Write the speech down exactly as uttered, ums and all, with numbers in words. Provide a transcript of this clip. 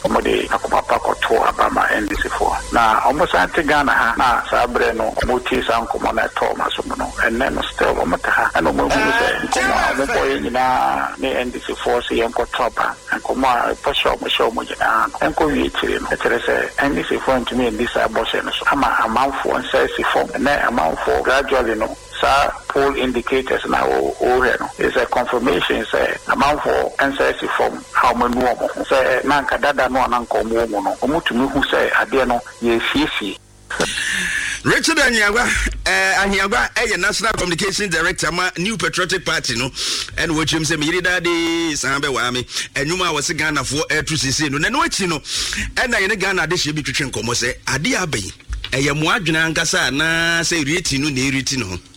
omode akopapa koto abama N D C four na omosante Ghana ha na sabre no moti sankomo na toma so no enne no still omata ha na mo mu se nkomo mo boy nyina ne N D C four se yenko topa nkomo a posho mo show mo nyina enko wi tire no tere se N D C four ntumi ndi sa bose no so ama amanfo nsa si form na amanfo gradually no sa poll indicators na o o no is a confirmation say amount for N C S form how many more say nanka dada no nanka mo mo no omutumi hu say ade no ye fifi Richard Anyagwa eh Anyagwa eh National Communication Director ma New Patriotic Party no and what him say me yida de sambe wa me enuma wo se Ghana fo e two cc no na no achi no e na ye Ghana de hye bi twetwe nkomo say ade abai eye mo adwena nkasa na say reti no na ereti no